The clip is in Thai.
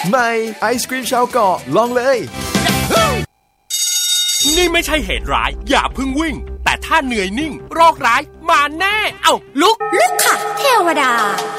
ใหม่ไอศกรีมชาวเกาะลองเลยนี่ไม่ใช่เหตุร้ายอย่าเพิ่งวิ่งแต่ถ้าเหนื่อยนิ่งโรคร้ายมาแน่เอ้าลุกค่ะเทวดา